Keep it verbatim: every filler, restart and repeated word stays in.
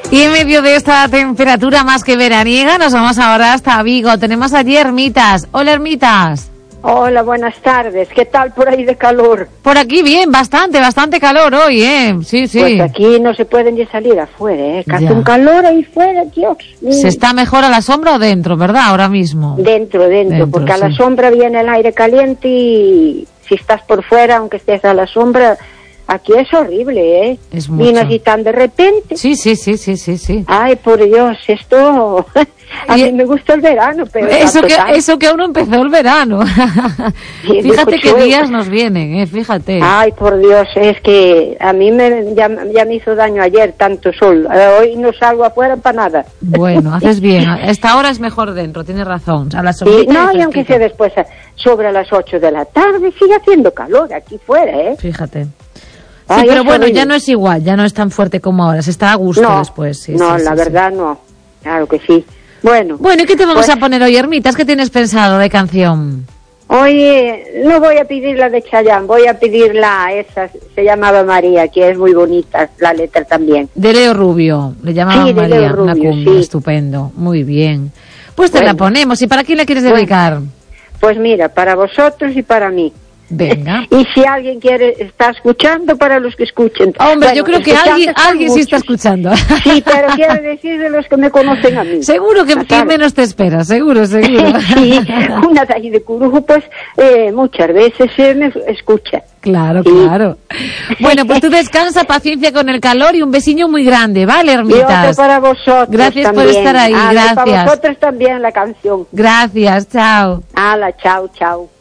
Y en medio de esta temperatura más que veraniega, nos vamos ahora hasta Vigo. Tenemos allí Ermitas. Hola, Ermitas. Hola, buenas tardes. ¿Qué tal por ahí de calor? Por aquí bien, bastante, bastante calor hoy, ¿eh? Sí, sí. Pues aquí no se pueden ni salir afuera, ¿eh? Que hace un calor ahí fuera, Dios mío. ¿Se está mejor a la sombra o dentro, verdad, ahora mismo? Dentro, dentro, dentro porque sí. a la sombra viene el aire caliente y si estás por fuera, aunque estés a la sombra... Aquí es horrible, ¿eh? Es mucho. Vino así tan de repente. Sí, sí, sí, sí, sí, sí. Ay, por Dios, esto... A y... mí me gusta el verano, pero... Eso que, tanto. eso que aún no empezó el verano. Sí, fíjate qué yo... días nos vienen, ¿eh? Fíjate. Ay, por Dios, es que a mí me, ya, ya me hizo daño ayer tanto sol. Hoy no salgo afuera para nada. Bueno, haces bien. A esta hora es mejor dentro, tienes razón. A la sí, no, y aunque sea después, sobre las ocho de la tarde, sigue haciendo calor aquí fuera, ¿eh? Fíjate. Sí, Ay, pero bueno, horrible. ya no es igual, ya no es tan fuerte como ahora, se está a gusto no, después. Sí, no, sí, la sí, verdad sí. no, claro que sí. Bueno, bueno, ¿y qué te vamos pues, a poner hoy, Ermitas? ¿Qué tienes pensado de canción? Oye, no voy a pedir la de Chayanne, voy a pedir la esa, se llamaba María, que es muy bonita, la letra también. De Leo Rubio, le llamaban sí, de María, Leo una Rubio, cumbia, sí. estupendo, muy bien. Pues te bueno. la ponemos, ¿y para quién la quieres Bueno. dedicar? Pues mira, para vosotros y para mí. Venga. Y si alguien quiere, está escuchando, para los que escuchen. Hombre, bueno, yo creo que alguien, alguien sí muchos. está escuchando. Sí, pero quiero decir de los que me conocen a mí. Seguro que quien menos te espera, seguro, seguro. Sí, una de ahí de Corujo, pues eh, muchas veces se me escucha. Claro, sí. claro. Bueno, pues tú descansa, paciencia con el calor y un besiño muy grande, ¿vale, Ermitas? Y otro para vosotros. Gracias también. por estar ahí, Ah, gracias. Para vosotros también la canción. Gracias, chao. Hala, chao, chao.